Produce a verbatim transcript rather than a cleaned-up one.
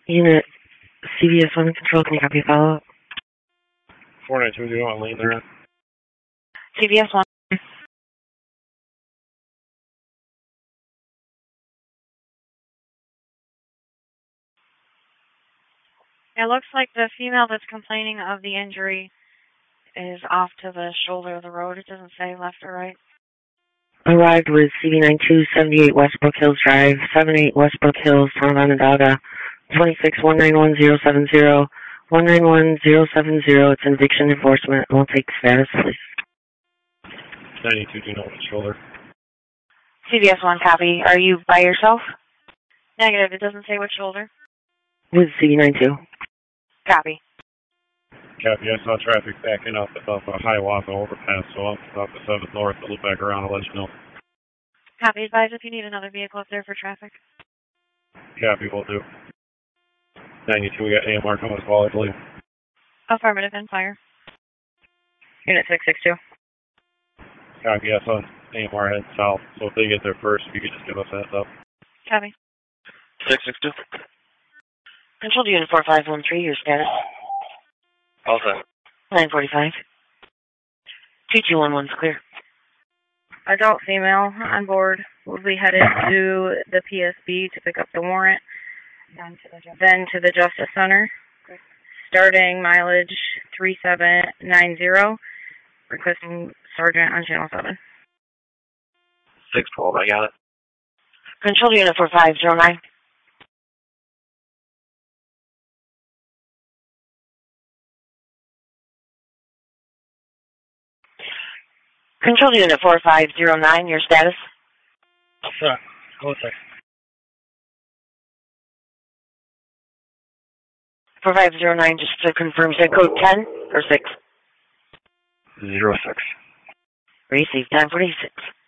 Unit C V S one Control, can you copy a follow-up? four nine two zero on lane there. C V S one. It looks like the female that's complaining of the injury is off to the shoulder of the road. It doesn't say left or right. Arrived with C V nine two seventy-eight Westbrook Hills Drive, seven eight Westbrook Hills, Town of Onondaga, twenty-six one nine one zero seven zero, one nine one zero seven zero. It's eviction enforcement. We'll take status, please. ninety-two, do you know which shoulder? C V S one copy. Are you by yourself? Negative. It doesn't say which shoulder. With C V nine two. Copy. Copy. I saw traffic backing up above a Hiawatha overpass, so up off the seventh North. I'll loop back around and let you know. Copy. Advise if you need another vehicle up there for traffic. Copy, will do. ninety-two, we got A M R coming as well, I believe. Affirmative and fire. Unit six six two. Copy, yes, on A M R head south. So if they get there first, you could just give us a heads up. Copy. six six two. Control to Unit four five one three, your status. All set. nine forty-five. two two one one's clear. Adult female on board will be headed to the P S B to pick up the warrant, then to the Justice, then to the Justice Center. Starting mileage three seven nine zero. Requesting Sergeant on Channel seven. six twelve, I got it. Control to Unit four five zero nine. Control to Unit four five zero nine, your status? Sure. Go sir. four five zero nine, just to confirm, is that code ten or six? Zero six. Received, nine forty-six.